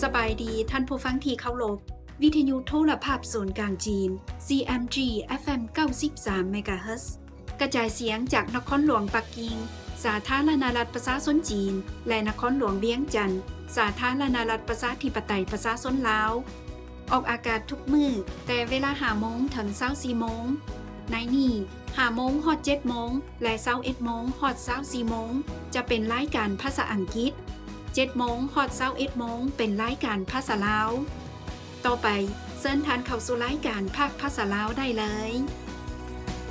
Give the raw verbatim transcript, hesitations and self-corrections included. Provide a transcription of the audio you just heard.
สบายดีท่านผู้ฟังที่เคารพวิทยุโทรภาพศูนย์กลางจีน ซี เอ็ม จี เอฟ เอ็ม เก้าสิบสาม เมกะเฮิรตซ์ กระจายเสียงจากนครหลวงปักกิ่งสาธารณรัฐประชาชนจีนและนครหลวงเวียงจันทน์สาธารณรัฐประชาธิปไตยประชาชนลาวออกอากาศทุกมื้อแต่เวลา ห้าโมง ถึง ยี่สิบสี่โมงในนี้ ห้าโมงฮอด เจ็ดโมงและ ยี่สิบเอ็ดโมงฮอด ยี่สิบสี่โมงจะเป็นรายการภาษาอังกฤษเจ็ดโมงฮอด ยี่สิบเอ็ดโมงเป็นรายการภาษาลาวต่อไปเชิญท่านเข้าสู่รายการภาคภาษาลาวได้เลย